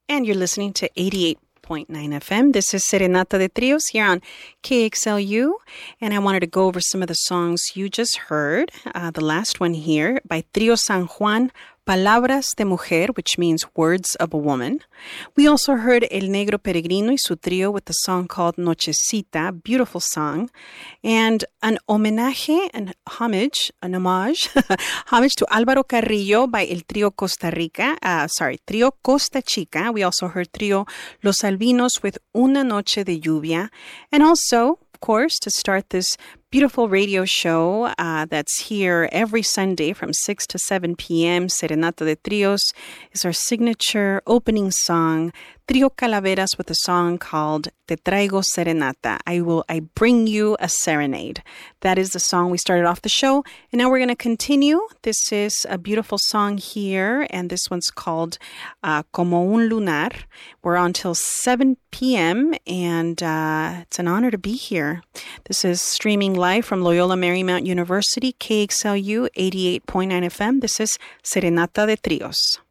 And you're listening to 88.9 FM. This is Serenata de Trios here on KXLU. And I wanted to go over some of the songs you just heard. The last one here by Trio San Juan, Palabras de Mujer, which means words of a woman. We also heard El Negro Peregrino y su trio with the song called Nochecita, beautiful song, and an homenaje, homage to Álvaro Carrillo by El Trio Trio Costa Chica. We also heard Trio Los Albinos with Una Noche de Lluvia, and also, of course, to start this beautiful radio show that's here every Sunday from 6 to 7 p.m. Serenata de Trios is our signature opening song, Trio Calaveras with a song called Te Traigo Serenata. I bring you a serenade. That is the song we started off the show. And now we're going to continue. This is a beautiful song here, and this one's called Como un Lunar. We're on till 7 p.m., and it's an honor to be here. This is streaming live from Loyola Marymount University, KXLU 88.9 FM. This is Serenata de Trios.